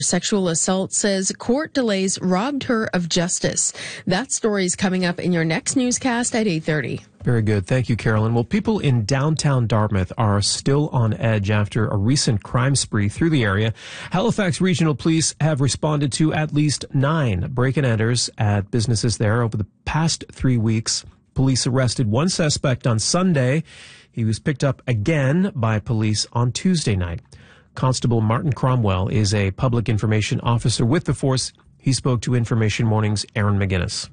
Sexual assault says court delays robbed her of justice. That story is coming up in your next newscast at 8:30. Very good. Thank you, Carolyn. Well, people in downtown Dartmouth are still on edge after a recent crime spree through the area. Halifax Regional Police have responded to at least 9 break-and-enters at businesses there over the past 3 weeks. Police arrested one suspect on Sunday. He was picked up again by police on Tuesday night. Constable Martin Cromwell is a public information officer with the force. He spoke to Information Morning's Aaron McGinnis.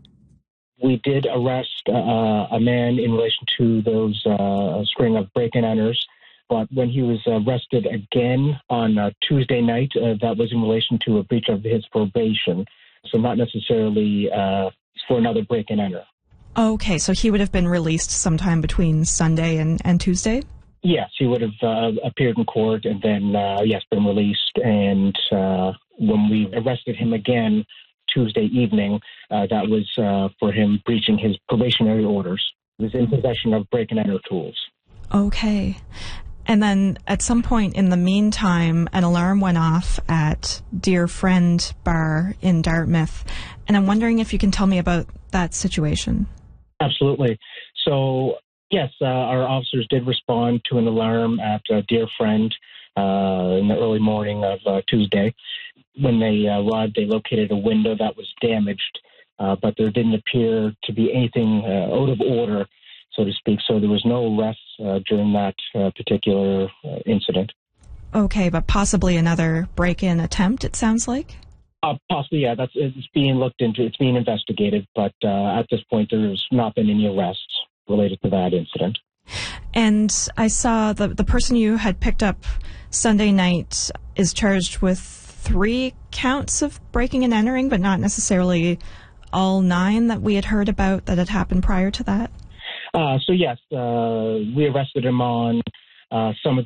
We did arrest a man in relation to those string of break-and-enters, but when he was arrested again on Tuesday night, that was in relation to a breach of his probation, so not necessarily for another break-and-enter. Okay, so he would have been released sometime between Sunday and Tuesday? Yes, he would have appeared in court and then, been released. And when we arrested him again Tuesday evening, that was for him breaching his probationary orders. He was in possession of break-and-enter tools. Okay. And then at some point in the meantime, an alarm went off at Dear Friend Bar in Dartmouth. And I'm wondering if you can tell me about that situation. Absolutely. So, yes, our officers did respond to an alarm at Dear Friend in the early morning of Tuesday. When they arrived, they located a window that was damaged, but there didn't appear to be anything out of order, so to speak. So there was no arrests during that particular incident. Okay, but possibly another break-in attempt, it sounds like? Possibly, yeah. It's being looked into. It's being investigated, but at this point, there's not been any arrests related to that incident. And I saw the person you had picked up Sunday night is charged with 3 counts of breaking and entering, but not necessarily all 9 that we had heard about that had happened prior to that. So yes, we arrested him on some of